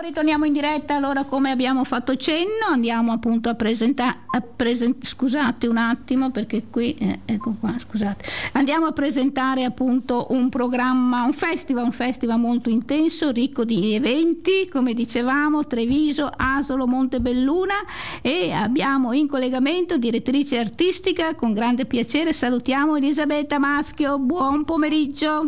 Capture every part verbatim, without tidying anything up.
ritorniamo in diretta. Allora, come abbiamo fatto cenno, andiamo appunto a presentare present- scusate un attimo perché qui eh, ecco qua, scusate. Andiamo a presentare appunto un programma, un festival, un festival molto intenso, ricco di eventi, come dicevamo, Treviso, Asolo, Montebelluna, e abbiamo in collegamento direttrice artistica. Con grande piacere salutiamo Elisabetta Maschio. Buon pomeriggio.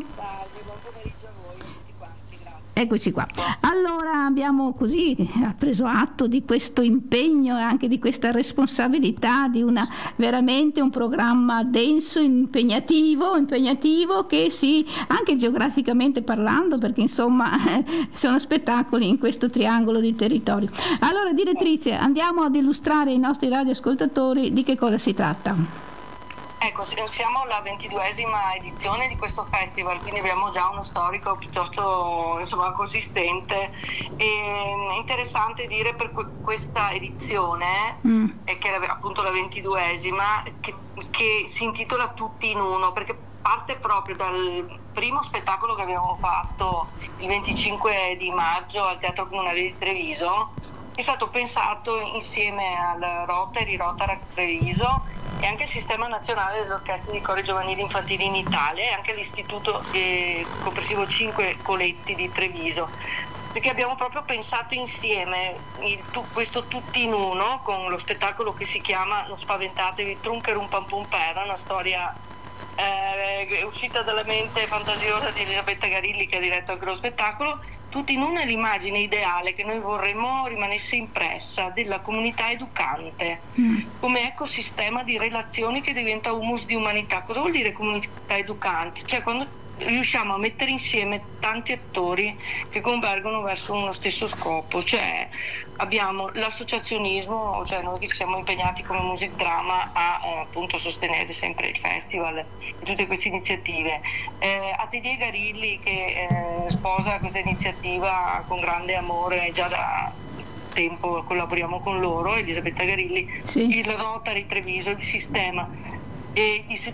Eccoci qua. Allora abbiamo così preso atto di questo impegno e anche di questa responsabilità di una veramente un programma denso, impegnativo, impegnativo che si anche geograficamente parlando, perché insomma sono spettacoli in questo triangolo di territorio. Allora direttrice, andiamo ad illustrare ai nostri radioascoltatori di che cosa si tratta. Ecco, siamo alla ventiduesima edizione di questo festival, quindi abbiamo già uno storico piuttosto insomma consistente. E interessante dire per questa edizione, mm. che è appunto la ventiduesima, che, che si intitola Tutti in Uno, perché parte proprio dal primo spettacolo che abbiamo fatto il venticinque di maggio al Teatro Comunale di Treviso. È stato pensato insieme al Rotary, Rotaract Treviso, e anche il Sistema Nazionale delle Orchestre di Cori Giovanili Infantili in Italia, e anche l'Istituto eh, Comprensivo cinque Coletti di Treviso, perché abbiamo proprio pensato insieme il, tu, questo tutti in uno con lo spettacolo che si chiama, non spaventatevi, Trunkerum Pam Pum Per, una storia eh, uscita dalla mente fantasiosa di Elisabetta Garilli, che ha diretto anche lo spettacolo. Tutti in uno è l'immagine ideale che noi vorremmo rimanesse impressa della comunità educante mm. come ecosistema di relazioni che diventa humus di umanità. Cosa vuol dire comunità educante? Cioè quando riusciamo a mettere insieme tanti attori che convergono verso uno stesso scopo, cioè abbiamo l'associazionismo, cioè noi che ci siamo impegnati come Music Drama a eh, appunto sostenere sempre il festival e tutte queste iniziative, eh, Atelier Garilli che eh, sposa questa iniziativa con grande amore, già da tempo collaboriamo con loro, Elisabetta Garilli, sì. Il Rotary Treviso, il sistema e